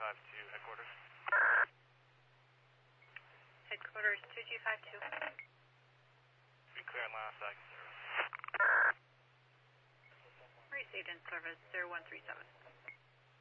headquarters. Headquarters 2252. Be clear on last second. Received in service 0137.